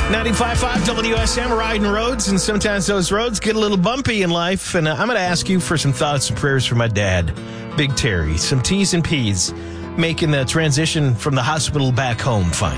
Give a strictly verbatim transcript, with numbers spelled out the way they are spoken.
ninety-five point five W S M, riding roads, and sometimes those roads get a little bumpy in life. And uh, I'm going to ask you for some thoughts and prayers for my dad, Big Terry. Some T's and P's, making the transition from the hospital back home fine.